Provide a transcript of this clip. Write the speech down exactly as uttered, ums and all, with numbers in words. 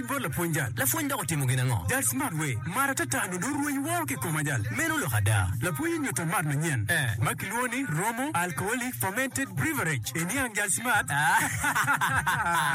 Bola punjal la funda ko timo ginango Jal Smart way mara tata no duru yi wo ke ko majal meno lo hada la puyi ni to mar nyen eh makiloni romo alcoholic fermented beverage eni ang Jal Smart